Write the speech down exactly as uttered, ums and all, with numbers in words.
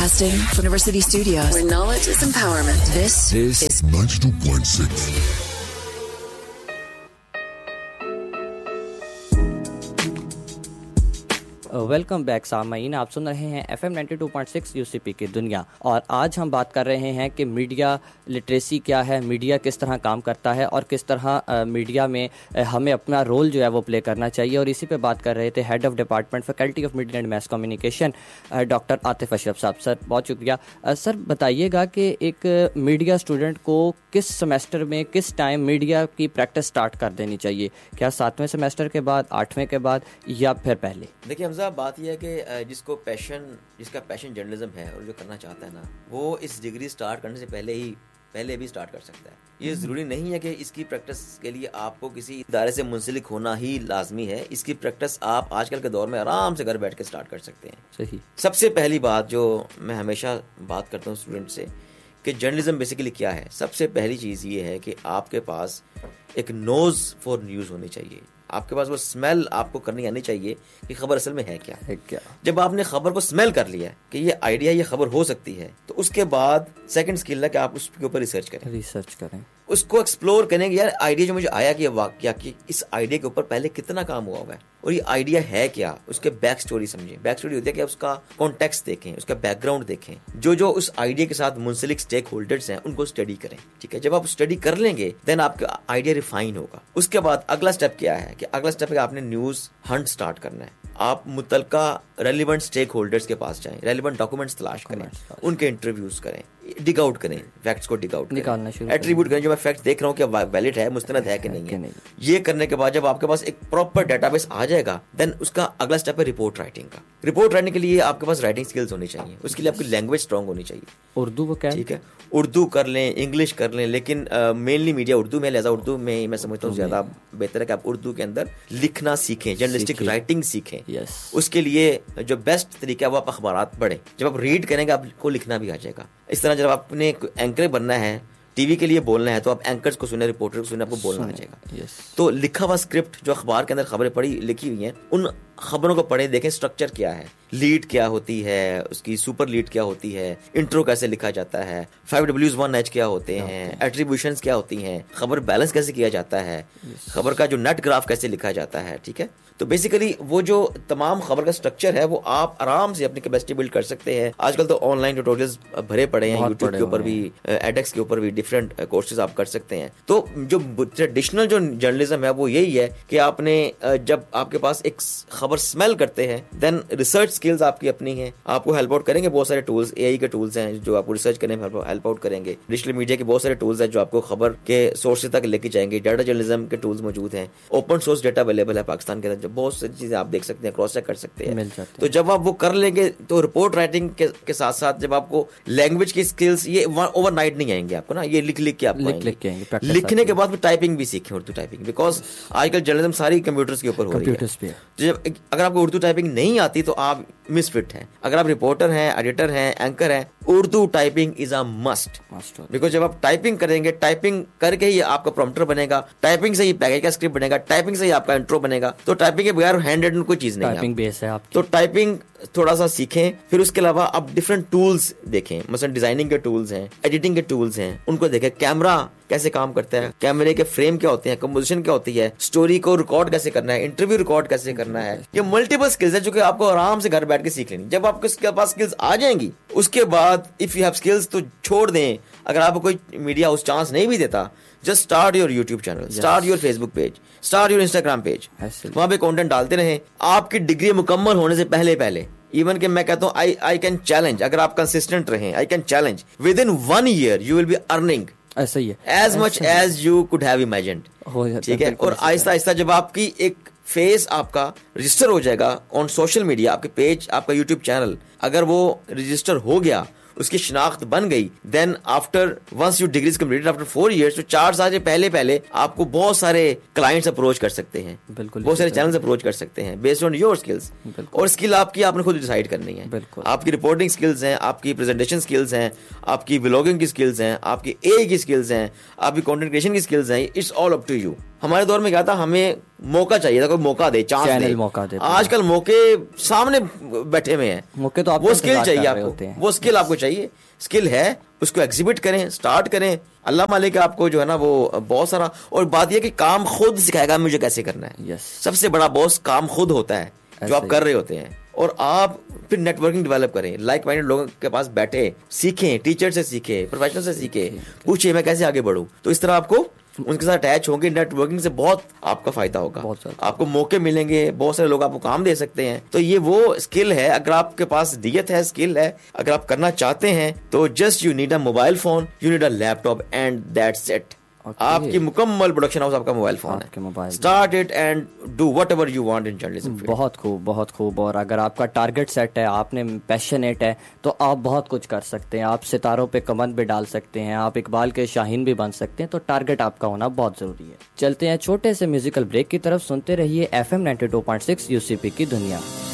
Broadcasting from University Studios, where knowledge is empowerment. This, this is ninety-two point six. Welcome back सामाईन, आप सुन रहे हैं F M ninety two point six UCP की दुनिया। और आज हम बात कर रहे हैं कि मीडिया लिटरेसी क्या है, मीडिया किस तरह काम करता है और किस तरह आ, मीडिया में आ, हमें अपना रोल जो है वो प्ले करना चाहिए। और इसी पे बात कर रहे थे head of department faculty of media and mess communication doctor Atif Ashraf साहब। सर बहुत शुक्रिया। आ, सर बताइएगा कि एक मीडिया स्टूडेंट को किस सेमेस्टर में किस टाइम मीडिया की प्रैक्टिस स्टार्ट कर देनी चाहिए? क्या सातवें सेमेस्टर के बाद, आठवें के बाद या फिर पहले? देखिए हमजा, बात यह है कि जिसको पैशन जिसका पैशन जर्नलिज्म है और जो करना चाहता है ना, वो इस डिग्री स्टार्ट करने से पहले ही पहले भी स्टार्ट कर सकता है। ये ज़रूरी नहीं है कि इसकी प्रैक्टिस के लिए आपको किसी इदारे से मुंसलिक होना ही लाजमी है। इसकी प्रैक्टिस आप आजकल के दौर में आराम से घर बैठ के स्टार्ट कर सकते हैं। सही। सबसे पहली बात जो मैं हमेशा बात करता हूँ स्टूडेंट से कि जर्नलिज्म बेसिकली क्या है, सबसे पहली चीज़ ये है कि आपके पास एक नोज़ फॉर न्यूज़ होनी चाहिए। आपके पास वो स्मेल आपको करनी आनी चाहिए कि खबर असल में है क्या है क्या। जब आपने खबर को स्मेल कर लिया कि ये आइडिया, ये खबर हो सकती है, तो उसके बाद सेकंड स्किल है कि आप उसके ऊपर रिसर्च करें रिसर्च करें उसको एक्सप्लोर करें कि यार आइडिया जो मुझे आया कि वाकया कि इस आइडिया के ऊपर पहले कितना काम हुआ हुआ है और ये आइडिया है क्या, उसके बैक स्टोरी समझें। बैक स्टोरी होती है कि उसका कॉन्टेक्स्ट देखें, उसका बैकग्राउंड देखें, जो जो उस आइडिया के साथ मुंसलिक स्टेक होल्डर्स हैं उनको स्टडी करें। ठीक है, जब आप स्टडी कर लेंगे देन आपका आइडिया रिफाइन होगा। उसके बाद अगला स्टेप क्या है कि अगला स्टेप है आपने न्यूज हंट स्टार्ट करना है। आप मुतलका रेलिवेंट स्टेक होल्डर्स के पास जाएं, रेलिवेंट डॉक्यूमेंट्स तलाश करें, उनके इंटरव्यूज करें, डिग आउट करें, फैक्ट्स को डिग आउट करें, एट्रीब्यूट करें जो मैं फैक्ट देख रहा हूँ क्या वैलिड है, मुस्तनद है कि नहीं है। ये करने के बाद जब आपके पास एक प्रॉपर डेटाबेस आ जाएगा देन उसका अगला स्टेप है रिपोर्ट राइटिंग का। रिपोर्ट राइटिंग के लिए आपके पास राइटिंग स्किल्स होनी चाहिए, उसके लिए आपकी लैंग्वेज स्ट्रांग होनी चाहिए। उर्दू वो क्या? ठीक है, उर्दू कर लें, इंग्लिश कर लें, लेकिन मेनली मीडिया उर्दू में, लिहाजा उर्दू में मैं समझता हूँ ज्यादा बेहतर है कि आप उर्दू के अंदर लिखना सीखें, जर्नलिस्टिक राइटिंग सीखें। उसके लिए जो बेस्ट तरीका है वो आप अखबारात पढ़ें। जब आप रीड करेंगे आपको लिखना भी आ जाएगा। इस तरह जब आपने एंकर बनना है, टीवी के लिए बोलना है, तो आप एंकर्स को सुने, रिपोर्टर को सुने, आपको बोलना आ जाएगा। yes. तो लिखा हुआ स्क्रिप्ट जो अखबार के अंदर खबरें पढ़ी लिखी हुई हैं, उन खबरों को पढ़े, देखें स्ट्रक्चर क्या है, लीड क्या होती है, उसकी सुपर लीड क्या होती है, इंट्रो कैसे लिखा जाता है, फाइव डब्ल्यूज वन एच क्या होते हैं, एट्रीब्यूशंस क्या होती हैं, खबर बैलेंस कैसे किया जाता है, खबर का जो नेट ग्राफ कैसे लिखा जाता है। ठीक है, तो बेसिकली वो जो तमाम खबर का स्ट्रक्चर है वो आप आराम से अपनी कैपेसिटी बिल्ड कर सकते हैं। आजकल तो ऑनलाइन ट्यूटोरियल्स भरे पड़े हैं, यूट्यूब के ऊपर भी, एडेक्स के ऊपर भी डिफरेंट कोर्सेज आप कर सकते हैं। तो जो ट्रेडिशनल जो जर्नलिज्म है वो यही है कि आपने जब आपके पास एक खबर स्मेल करते हैं देन रिसर्च स्किल्स आपकी अपनी हैं, आपको हेल्प आउट करेंगे बहुत सारे टूल्स, एआई के टूल्स हैं जो आपको रिसर्च करने में हेल्प आउट करेंगे, डिजिटल मीडिया के बहुत सारे टूल्स हैं जो आपको खबर के सोर्सेज तक लेके जाएंगे, डाटा जर्नलिज्म के टूल्स मौजूद हैं, ओपन सोर्स डाटा अवेलेबल है पाकिस्तान के अंदर, बहुत सारी चीजें आप देख सकते हैं, क्रॉस चेक कर सकते हैं। तो जब आप वो कर लेंगे तो रिपोर्ट राइटिंग के, के साथ साथ जब आपको लैंग्वेज की स्किल्स ये ओवरनाइट नहीं आएंगे आपको ना, ये लिख लिख के आपको लिख लिख के आएंगे। लिखने के बाद भी टाइपिंग भी सीखें, उर्दू टाइपिंग, बिकॉज आजकल जर्नलिज्म सारी कंप्यूटर्स के ऊपर हो रही है। जब अगर आपको उर्दू टाइपिंग नहीं आती तो आप मिसफिट हैं। अगर आप रिपोर्टर हैं, एडिटर हैं, एंकर हैं, Urdu typing is a must, because जब आप टाइपिंग करेंगे, टाइपिंग करके ही आपका प्रॉम्प्टर बनेगा, टाइपिंग से ही पैकेज का स्क्रिप्ट बनेगा, टाइपिंग से ही आपका इंट्रो बनेगा। तो टाइपिंग के बगैर हैंड रिटन कोई चीज नहीं है, टाइपिंग बेस है आपकी। तो टाइपिंग थोड़ा सा सीखें। फिर उसके अलावा आप डिफरेंट टूल्स देखें, मतलब डिजाइनिंग के टूल्स हैं, एडिटिंग के टूल्स हैं, उनको देखें। कैमरा कैसे काम करता है, कैमरे के फ्रेम क्या होते हैं, कंपोजिशन क्या होती है, स्टोरी को रिकॉर्ड कैसे करना है, इंटरव्यू रिकॉर्ड कैसे करना है। ये मल्टीपल स्किल्स है जो कि आपको आराम से घर बैठ के सीख लेनी। जब आपके पास स्किल्स आ जाएंगी उसके बाद इफ यू हैव स्किल्स तो छोड़ दें। अगर आपको कोई मीडिया उस चांस नहीं भी देता, just start your YouTube channel, start your Facebook page, start your Instagram page, वहां पे कंटेंट डालते रहें। आपकी डिग्री मुकम्मल होने से पहले पहले इवन कि मैं कहता हूं आई आई कैन चैलेंज, अगर आप कंसिस्टेंट रहें, I can challenge with in one year you will be earning ऐसा ही है as much as you could have imagined. ठीक है, और आहिस्ता आहिस्ता जब आपकी एक फेस आपका रजिस्टर हो जाएगा ऑन सोशल मीडिया, आपके पेज, आपका यूट्यूब चैनल अगर वो रजिस्टर हो गया, उसकी शिनाख्त बन गई, then after once you degrees completed after four years, तो चार साल से पहले पहले आपको बहुत सारे क्लाइंट्स अप्रोच कर सकते हैं, बिल्कुल बहुत सारे चैनल्स अप्रोच कर सकते हैं बेस्ड ऑन योर स्किल्स। और स्किल आपकी आपने खुद डिसाइड करनी है। आपकी रिपोर्टिंग स्किल्स हैं, आपकी प्रेजेंटेशन स्किल्स हैं, आपकी व्लॉगिंग की स्किल्स हैं, आपकी ए की स्किल्स हैं, आपकी कंटेंट क्रिएशन की स्किल्स हैं, it's all up to you. हमारे दौर में क्या था, हमें मौका चाहिए था, कोई मौका दे, चांस दे, मौका दे। आजकल मौके सामने बैठे हुए हैं, मौके तो वो स्किल चाहिए आपको, वो स्किल आपको चाहिए, स्किल है उसको एग्जिबिट करें, स्टार्ट करें, अल्लाह मालिक आपको जो है ना वो बहुत सारा। और बात यह कि काम खुद सिखाएगा मुझे कैसे करना है। yes. सबसे बड़ा बॉस काम खुद होता है जो आप कर रहे होते हैं। और आप फिर नेटवर्किंग डेवलप करें, लाइक माइंडेड लोगों के पास बैठे, सीखें, टीचर से सीखें, प्रोफेशनल से सीखें, पूछिए मैं कैसे आगे बढ़ूं। तो इस तरह आपको उनके साथ अटैच होंगे, नेटवर्किंग से बहुत आपका फायदा होगा, आपको मौके मिलेंगे, बहुत सारे लोग आपको काम दे सकते हैं। तो ये वो स्किल है, अगर आपके पास दियत है, स्किल है, अगर आप करना चाहते हैं तो just you need a mobile phone, you need a laptop and that's it. Okay. आपकी मुकम्मल प्रोडक्शन हाउस आपका मोबाइल फोन है, start it and do whatever you want in journalism. बहुत खूब, बहुत खूब। और अगर आपका टारगेट सेट है, आपने पैशनेट है, तो आप बहुत कुछ कर सकते हैं। आप सितारों पे कमंद भी डाल सकते हैं, आप इकबाल के शाहीन भी बन सकते हैं। तो टारगेट आपका होना बहुत जरूरी है। चलते हैं छोटे से म्यूजिकल ब्रेक की तरफ, सुनते रहिए F M ninety two point six UCP की दुनिया।